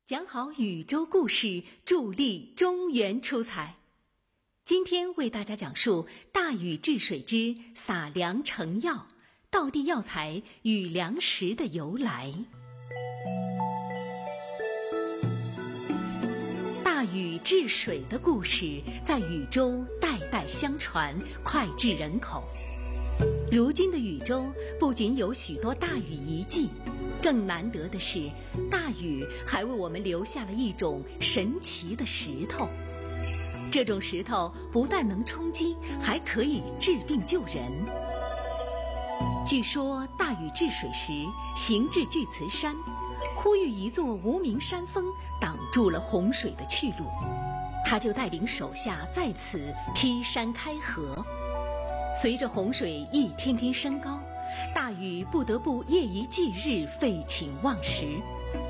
讲好禹州故事，助力中原出彩。今天为大家讲述大禹治水之撒粮成药，道地药材与粮食的由来。大禹治水的故事在禹州代代相传，脍炙人口。如今的禹州不仅有许多大禹遗迹，更难得的是，大禹还为我们留下了一种神奇的石头。这种石头不但能充饥，还可以治病救人。据说大禹治水时行至巨慈山，忽遇一座无名山峰挡住了洪水的去路，他就带领手下在此劈山开河。随着洪水一天天升高，大禹不得不夜以继日废寝忘食。